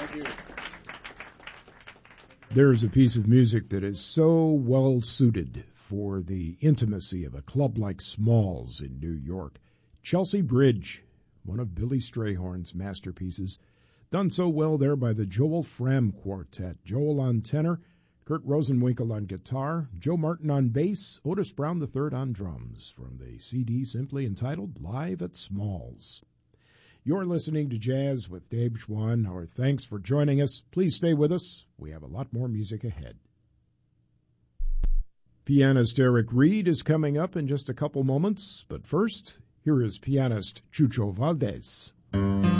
There's a piece of music that is so well suited for the intimacy of a club like Smalls in New York. Chelsea Bridge, one of Billy Strayhorn's masterpieces, done so well there by the Joel Fram Quartet. Joel on tenor, Kurt Rosenwinkel on guitar, Joe Martin on bass, Otis Brown III on drums, from the CD simply entitled Live at Smalls. You're listening to Jazz with Dave Schwann. Our thanks for joining us. Please stay with us. We have a lot more music ahead. Pianist Eric Reed is coming up in just a couple moments, but first, here is pianist Chucho Valdés.